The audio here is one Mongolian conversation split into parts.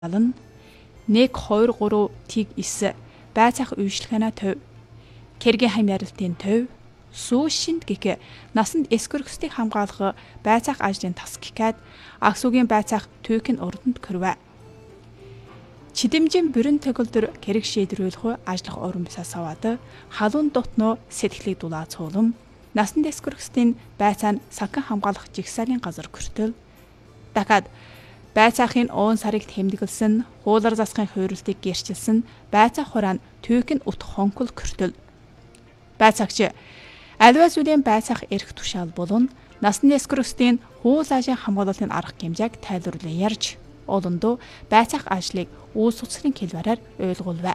нь 1 2 3 тэг 9 байцаах үйлчлэгээнэ төв кэргийн хам ярилтын төв сүүшинд гэх насанд эскөргөстийг хамгаалах байцаах ажлын тасгикад агсуугийн байцаах түүхийн урданд көрвэ. Чидэмжин бүрэн төгөлдөр кэрэг шийдрүүлэх ажлах уран бисаас аваад халуун дотноо сэтгэлийг дулаа цуулам насанд эскөргөстийн байцаан сакан хамгаалах жигсаалын газар хүртэл дахиад байцаахын уун сарыг тэмдэглэсэн хуулар засахын хуурилтыг гэрчилсэн байцаах хураан түүхийн ут хонкол хүртэл байцаагч аливаа зүйлийн байцаах эрх тушаал болон насны эскөргөстийн хууль ажийн хамгаалалтын арга хэмжээг тайлбарлан ярьж олондоо байцаах ажлыг үйл судасны хэлбэрээр ойлгуулвэ.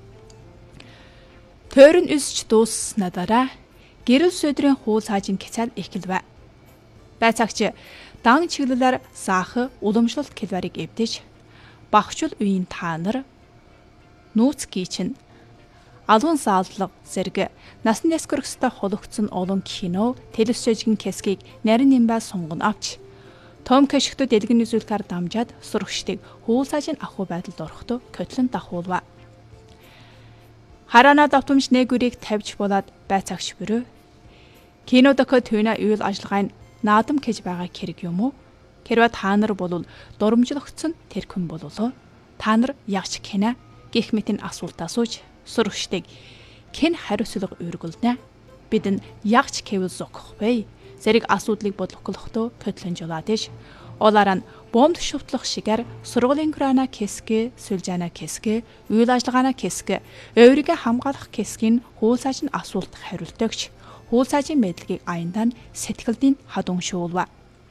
Тойрон өсч дуусснаа дараа гэрэл сөдрийн хууль цаажийн хязгаар эхэлвэ. Байцаагч дан чиглэлээр саах уламжлалт хэлбэрийг эвдэж багчул үеийн та нар нууц гийчин алуун сааллаг зэрэг насны эскөргөстэй хологцсон олон кино телевизжин кэсгийг нарийн нэмбай сунган авч том кэшгтүүд дэлгэн үзүүлэхээр дамжаад сурагчдыг хууль цаажийн ахуй байдалд орохдоо котлон дахуулва. Хараана давтамж нэгүрийг тавьж болоод байцаагч бүрөө кинодок төвнө үйл ажиллагааны наадам гэж байгаа хэрэг юм уу? Хэрвээ та нар бол дурамжлогдсон тэрхэн бололоо. Та нар ягч кино гэх мэтийн асуулт асууж сурагчдыг хэн хариуцлага өргөлнө? Бид нь ягч кэвэл зогох вэ? Зэрэг асуудлыг бодлохдоо котлон жолаадэж олаараа бомб шувтлах шигээр сургуулийн грана кэсгэ, сүлжана кэсгэ, үйл ажиллагаана кэсгэ, өөрийгөө хамгаалах кэсгийн хууль цаажийн асуулт хариултагч хууль цаажийн мэдлэгийг аяндаа сэтгэлдийн хадун шуулва.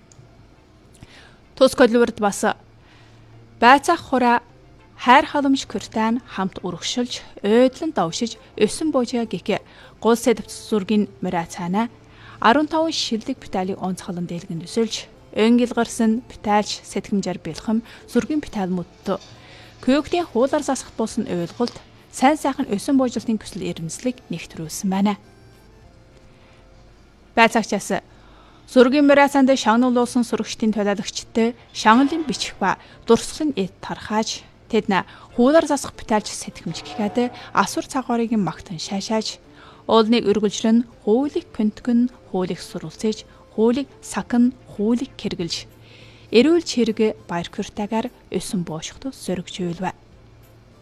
Тус коллеверт бас байцаах хураа хайр халамж куртан хамт урагшилж, ойдлон давшиж, өсөн боожаа гэх гол сэдвт зургийн мөрацаана 15 шилдэг биталийг онцгойлон дэлгэн төсөлж, öngil гарсан биталж сэтгэмжээр бэлхэм зургийн биталмуудтай көөглийн хуулаар засах болсон ойлголт сайн сайхан өсөн боожлтын көсөл эрмслийг нэгтрүүлсэн байна. Байцаагчаас зургийн мөрацаанд шагнуулсан сурагчдын төлөөлөгчтэй шагналын бичих ба дурсгалын эд тархааж тэднэ хуулаар засах биталж сэтгэмж гэхэд асур цагаарыг магтан шаашааж уулныг өргөлжлөн хуулийг пентгэн хуулийг сурулцээж хуулийг сакан хуулийг кэргэлж эрүүл чирэг баяр хүртагаар өсөн боошход сөрөгж үйлвэ.